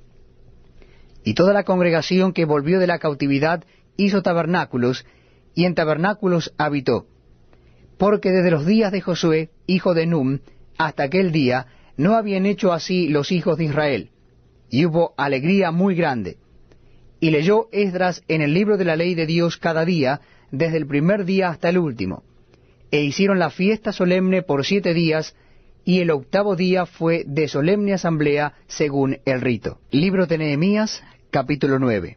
Y toda la congregación que volvió de la cautividad hizo tabernáculos, y en tabernáculos habitó. Porque desde los días de Josué, hijo de Num, hasta aquel día, no habían hecho así los hijos de Israel, y hubo alegría muy grande. Y leyó Esdras en el libro de la ley de Dios cada día, desde el primer día hasta el último. E hicieron la fiesta solemne por 7 días, y el 8º día fue de solemne asamblea según el rito. Libro de Nehemías, capítulo 9.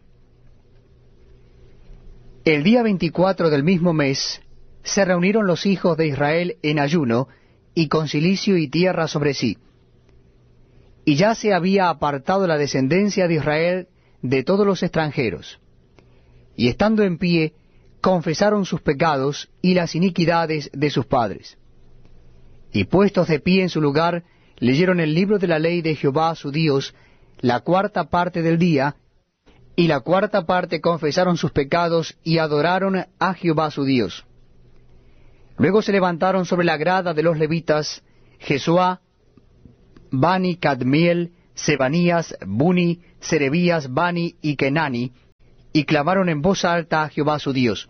El día 24 del mismo mes se reunieron los hijos de Israel en ayuno, y con cilicio y tierra sobre sí. Y ya se había apartado la descendencia de Israel de todos los extranjeros. Y estando en pie, confesaron sus pecados y las iniquidades de sus padres. Y puestos de pie en su lugar, leyeron el libro de la ley de Jehová su Dios, la 4ª parte del día, y la 4ª parte confesaron sus pecados y adoraron a Jehová su Dios. Luego se levantaron sobre la grada de los levitas, Jesúa, Bani, Cadmiel, Sebanías, Buni, Serebías, Bani y Kenani, y clamaron en voz alta a Jehová su Dios.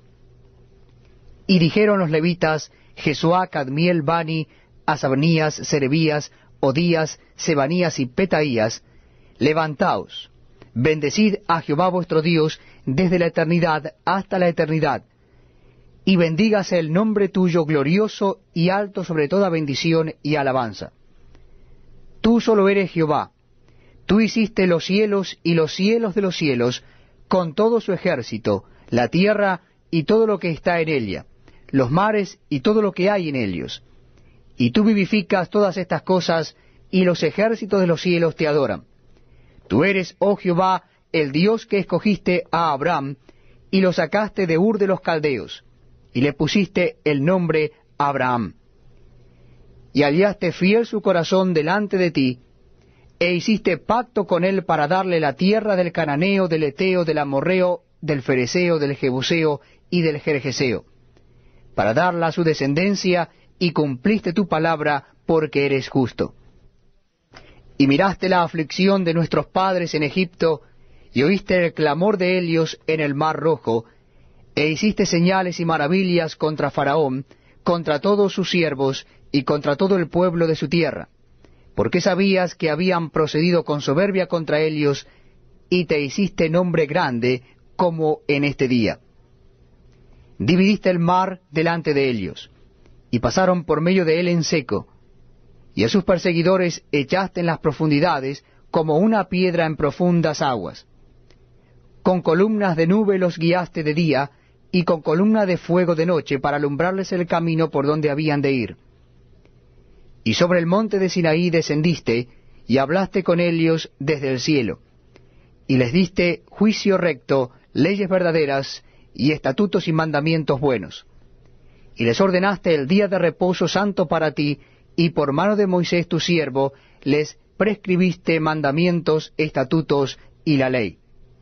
Y dijeron los levitas, Jesuá, Cadmiel, Bani, Asabnías, Serebías, Odías, Sebanías y Petaías, levantaos, bendecid a Jehová vuestro Dios desde la eternidad hasta la eternidad, y bendígase el nombre tuyo glorioso y alto sobre toda bendición y alabanza. Tú solo eres Jehová, tú hiciste los cielos y los cielos de los cielos, con todo su ejército, la tierra y todo lo que está en ella, los mares y todo lo que hay en ellos. Y tú vivificas todas estas cosas, y los ejércitos de los cielos te adoran. Tú eres, oh Jehová, el Dios que escogiste a Abraham, y lo sacaste de Ur de los Caldeos, y le pusiste el nombre Abraham. Y hallaste fiel su corazón delante de ti, e hiciste pacto con él para darle la tierra del Cananeo, del Eteo, del Amorreo, del Fereceo, del Jebuseo y del Gergeseo, para darla a su descendencia, y cumpliste tu palabra, porque eres justo. Y miraste la aflicción de nuestros padres en Egipto, y oíste el clamor de ellos en el mar Rojo, e hiciste señales y maravillas contra Faraón, contra todos sus siervos, y contra todo el pueblo de su tierra, porque sabías que habían procedido con soberbia contra ellos, y te hiciste nombre grande, como en este día. Dividiste el mar delante de ellos, y pasaron por medio de él en seco, y a sus perseguidores echaste en las profundidades como una piedra en profundas aguas. Con columnas de nube los guiaste de día, y con columna de fuego de noche, para alumbrarles el camino por donde habían de ir. Y sobre el monte de Sinaí descendiste, y hablaste con ellos desde el cielo, y les diste juicio recto, leyes verdaderas, y estatutos y mandamientos buenos. Y les ordenaste el día de reposo santo para ti, y por mano de Moisés tu siervo, les prescribiste mandamientos, estatutos y la ley.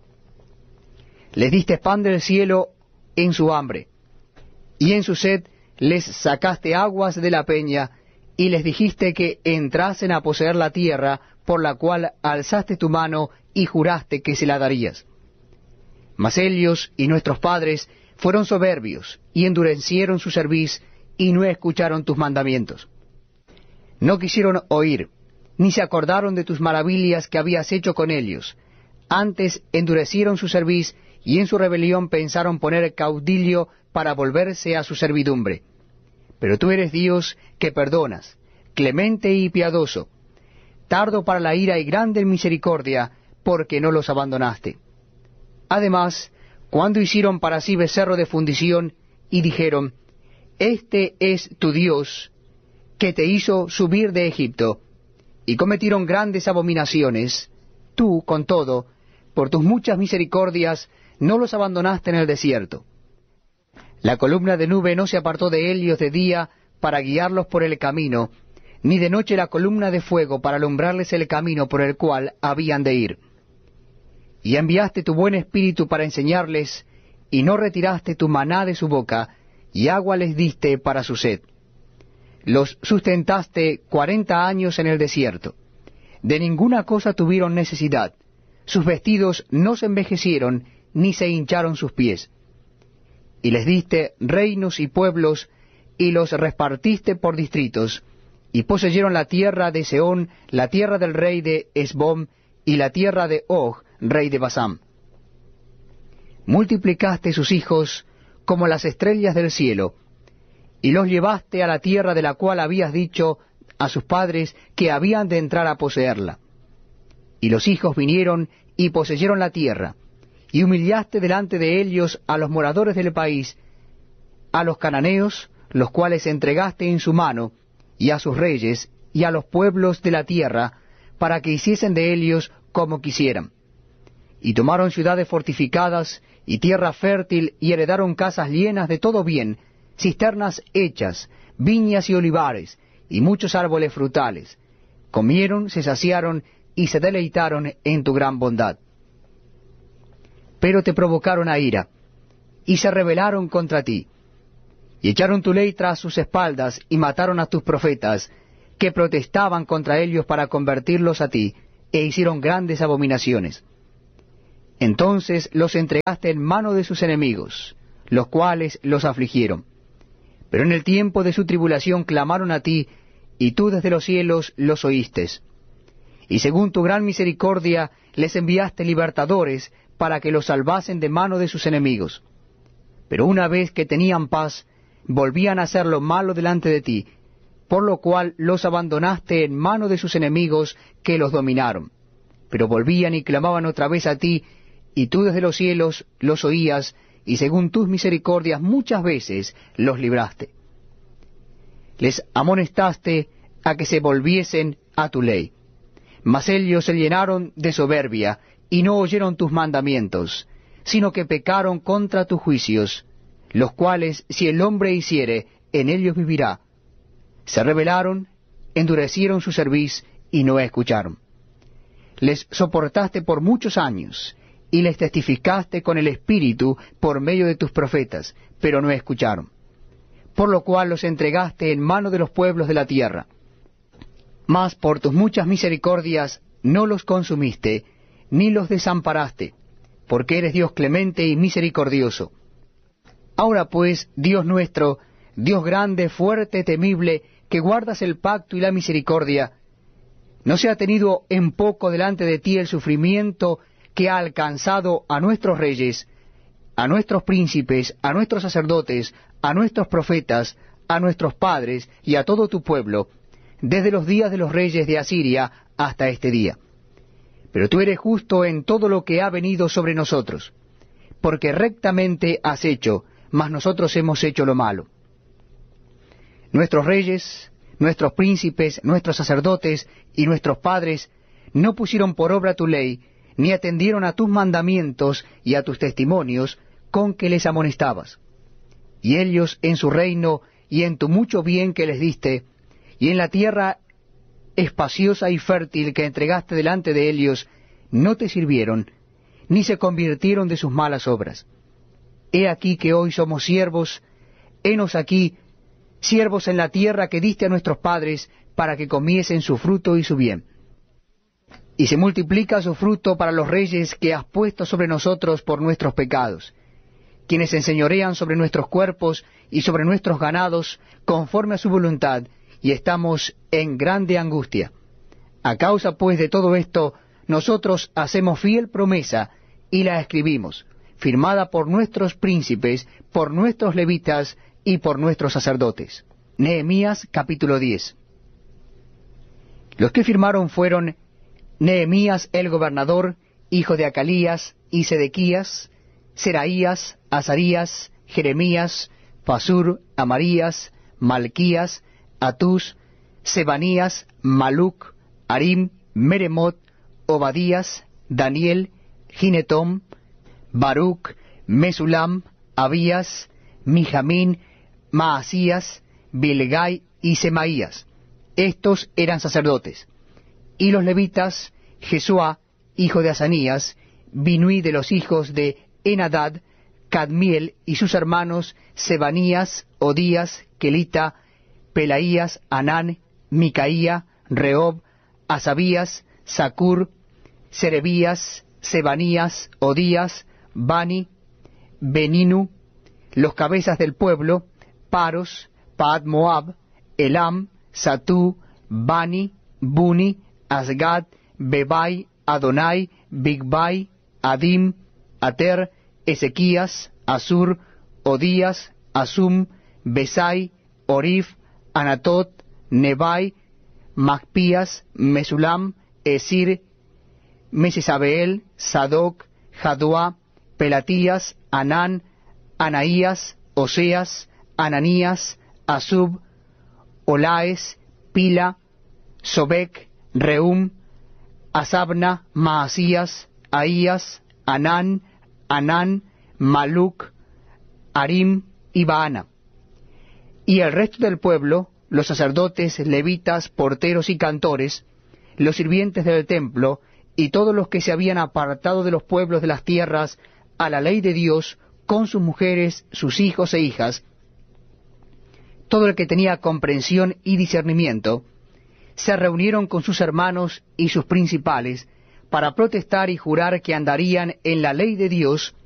Les diste pan del cielo en su hambre, y en su sed les sacaste aguas de la peña, y les dijiste que entrasen a poseer la tierra, por la cual alzaste tu mano y juraste que se la darías. Mas ellos y nuestros padres fueron soberbios, y endurecieron su cerviz, y no escucharon tus mandamientos. No quisieron oír, ni se acordaron de tus maravillas que habías hecho con ellos. Antes endurecieron su cerviz, y en su rebelión pensaron poner caudillo para volverse a su servidumbre. Pero tú eres Dios que perdonas, clemente y piadoso, tardo para la ira y grande en misericordia, porque no los abandonaste. Además, cuando hicieron para sí becerro de fundición, y dijeron, Este es tu Dios, que te hizo subir de Egipto, y cometieron grandes abominaciones, tú, con todo, por tus muchas misericordias, no los abandonaste en el desierto. La columna de nube no se apartó de ellos de día para guiarlos por el camino, ni de noche la columna de fuego para alumbrarles el camino por el cual habían de ir. Y enviaste tu buen espíritu para enseñarles, y no retiraste tu maná de su boca, y agua les diste para su sed. Los sustentaste 40 años en el desierto. De ninguna cosa tuvieron necesidad. Sus vestidos no se envejecieron, ni se hincharon sus pies. Y les diste reinos y pueblos, y los repartiste por distritos, y poseyeron la tierra de Sehón, la tierra del rey de Hesbón, y la tierra de Og, rey de Basán. Multiplicaste sus hijos como las estrellas del cielo, y los llevaste a la tierra de la cual habías dicho a sus padres que habían de entrar a poseerla. Y los hijos vinieron y poseyeron la tierra, y humillaste delante de ellos a los moradores del país, a los cananeos, los cuales entregaste en su mano, y a sus reyes, y a los pueblos de la tierra, para que hiciesen de ellos como quisieran. Y tomaron ciudades fortificadas, y tierra fértil, y heredaron casas llenas de todo bien, cisternas hechas, viñas y olivares, y muchos árboles frutales. Comieron, se saciaron, y se deleitaron en tu gran bondad. Pero te provocaron a ira, y se rebelaron contra ti, y echaron tu ley tras sus espaldas, y mataron a tus profetas, que protestaban contra ellos para convertirlos a ti, e hicieron grandes abominaciones. Entonces los entregaste en mano de sus enemigos, los cuales los afligieron. Pero en el tiempo de su tribulación clamaron a ti, y tú desde los cielos los oíste. Y según tu gran misericordia les enviaste libertadores para que los salvasen de mano de sus enemigos. Pero una vez que tenían paz, volvían a hacer lo malo delante de ti, por lo cual los abandonaste en mano de sus enemigos que los dominaron. Pero volvían y clamaban otra vez a ti, y tú desde los cielos los oías, y según tus misericordias muchas veces los libraste. Les amonestaste a que se volviesen a tu ley. Mas ellos se llenaron de soberbia, y no oyeron tus mandamientos, sino que pecaron contra tus juicios, los cuales si el hombre hiciere, en ellos vivirá. Se rebelaron, endurecieron su cerviz, y no escucharon. Les soportaste por muchos años, y les testificaste con el Espíritu por medio de tus profetas, pero no escucharon. Por lo cual los entregaste en mano de los pueblos de la tierra. Mas por tus muchas misericordias no los consumiste, ni los desamparaste, porque eres Dios clemente y misericordioso. Ahora pues, Dios nuestro, Dios grande, fuerte, temible, que guardas el pacto y la misericordia, ¿no se ha tenido en poco delante de ti el sufrimiento que ha alcanzado a nuestros reyes, a nuestros príncipes, a nuestros sacerdotes, a nuestros profetas, a nuestros padres y a todo tu pueblo, desde los días de los reyes de Asiria hasta este día? Pero tú eres justo en todo lo que ha venido sobre nosotros, porque rectamente has hecho, mas nosotros hemos hecho lo malo. Nuestros reyes, nuestros príncipes, nuestros sacerdotes y nuestros padres no pusieron por obra tu ley, ni atendieron a tus mandamientos y a tus testimonios con que les amonestabas. Y ellos en su reino y en tu mucho bien que les diste, y en la tierra espaciosa y fértil que entregaste delante de ellos, no te sirvieron, ni se convirtieron de sus malas obras. He aquí que hoy somos siervos, henos aquí, siervos en la tierra que diste a nuestros padres, para que comiesen su fruto y su bien. Y se multiplica su fruto para los reyes que has puesto sobre nosotros por nuestros pecados, quienes enseñorean sobre nuestros cuerpos y sobre nuestros ganados, conforme a su voluntad, y estamos en grande angustia. A causa pues de todo esto, nosotros hacemos fiel promesa, y la escribimos, firmada por nuestros príncipes, por nuestros levitas y por nuestros sacerdotes. Nehemías capítulo 10. Los que firmaron fueron Nehemías el gobernador, hijo de Acalías, y Sedequías, Seraías, Azarías, Jeremías, Pasur, Amarías, Malquías, Atús, Sebanías, Maluc, Arim, Meremot, Obadías, Daniel, Ginetom, Baruc, Mesulam, Abías, Mijamín, Maasías, Bilgai y Semaías. Estos eran sacerdotes. Y los levitas, Jesúa, hijo de Asanías, Binui de los hijos de Enadad, Cadmiel y sus hermanos, Sebanías, Odías, Kelita, Pelaías, Anán, Micaía, Rehob, Asabías, Sacur, Serebías, Sebanías, Odías, Bani, Beninu, los cabezas del pueblo, Paros, Paad Moab, Elam, Satú, Bani, Buni, Asgad, Bebai, Adonai, Bigbai, Adim, Ater, Ezequías, Asur, Odías, Asum, Besai, Orif, Anatot, Nebai, Macpías, Mesulam, Esir, Mesesabeel, Sadoc, Jaduá, Pelatías, Anán, Anaías, Oseas, Ananías, Asub, Olaes, Pila, Sobek, Reum, Asabna, Maasías, Ahías, Anán, Maluc, Arim y Baana. Y el resto del pueblo, los sacerdotes, levitas, porteros y cantores, los sirvientes del templo, y todos los que se habían apartado de los pueblos de las tierras a la ley de Dios, con sus mujeres, sus hijos e hijas, todo el que tenía comprensión y discernimiento, se reunieron con sus hermanos y sus principales para protestar y jurar que andarían en la ley de Dios